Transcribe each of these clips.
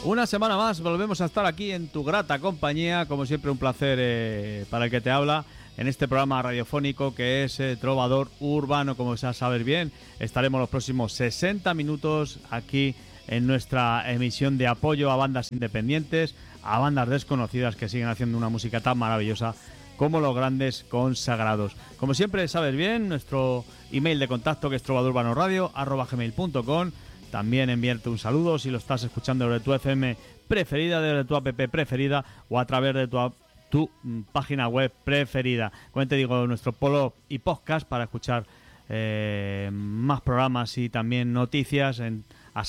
Una semana más volvemos a estar aquí en tu grata compañía. Como siempre, un placer para el que te habla en este programa radiofónico que es Trovador Urbano. Como ya sabes bien, estaremos los próximos 60 minutos aquí en nuestra emisión de apoyo a bandas independientes, a bandas desconocidas que siguen haciendo una música tan maravillosa como los grandes consagrados. Como siempre sabes bien, nuestro email de contacto que es trovadurbanoradio@gmail.com. También enviarte un saludo si lo estás escuchando desde tu FM preferida, desde tu app preferida o a través de tu página web preferida. Como te digo, nuestro polo y podcast para escuchar más programas y también noticias en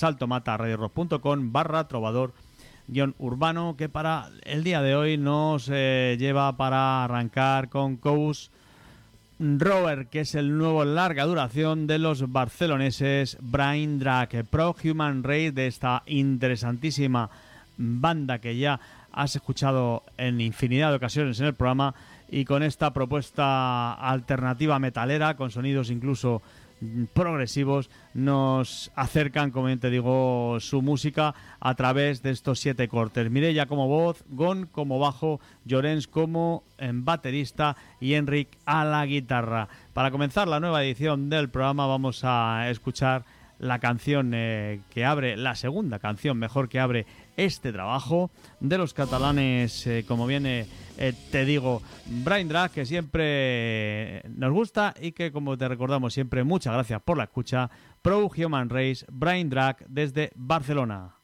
asaltomataradiorock.com/trovador-urbano, que para el día de hoy nos lleva para arrancar con Coast Rover, que es el nuevo larga duración de los barceloneses Brain Drag, Pro Human Race, de esta interesantísima banda que ya has escuchado en infinidad de ocasiones en el programa, y con esta propuesta alternativa metalera con sonidos incluso progresivos nos acercan, como bien te digo, su música a través de estos 7 cortes. Mireia como voz, Gon como bajo, Llorens como baterista y Enric a la guitarra. Para comenzar la nueva edición del programa vamos a escuchar la canción que abre, la segunda canción mejor que abre este trabajo de los catalanes, como viene te digo, Brain Drag, que siempre nos gusta y que, como te recordamos siempre, muchas gracias por la escucha. Pro Human Race, Brain Drag desde Barcelona.